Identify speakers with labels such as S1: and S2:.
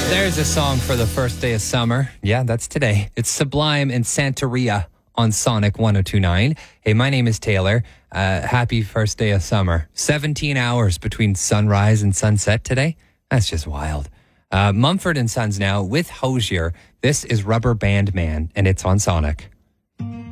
S1: There's a song for the first day of summer. Yeah, that's today. It's Sublime and Santeria on Sonic 102.9. Hey, my name is Taylor. Happy first day of summer. 17 hours between sunrise and sunset today. That's just wild. Mumford and Sons now with Hozier. This is Rubber Band Man, and it's on Sonic.